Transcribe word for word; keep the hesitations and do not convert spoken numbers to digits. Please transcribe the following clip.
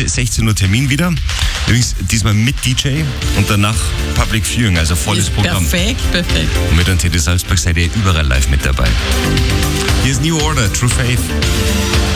sechzehn Uhr Termin wieder. Übrigens diesmal mit D J und danach Public Viewing, also volles Programm. Perfekt, perfekt. Und mit Antenne Salzburg seid ihr überall live mit dabei. Hier ist New Order, True Faith.